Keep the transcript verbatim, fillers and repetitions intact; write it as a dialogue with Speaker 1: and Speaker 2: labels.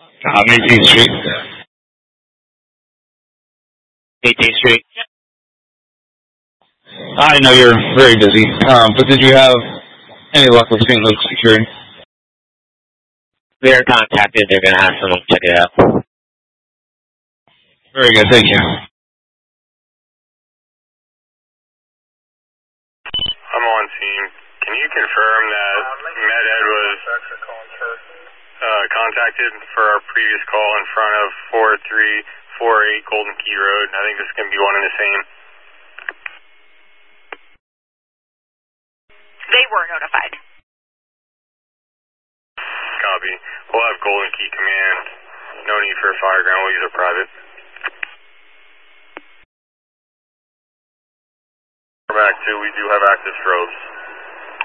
Speaker 1: Um, eighteenth Street. eighteenth Street. I know you're very busy, um, but did you have any luck with Saint Luke's security?
Speaker 2: They're contacted. They're going to have someone check it out.
Speaker 1: Very good. Thank you.
Speaker 3: I'm on scene. Can you confirm that MedEd was uh, contacted for our previous call in front of four three four eight Golden Key Road? I think this is going to be one and the same.
Speaker 4: They were notified.
Speaker 3: Copy. We'll have Golden Key Command. No need for a fire ground. We'll use a private. Back to, we do have active strobes.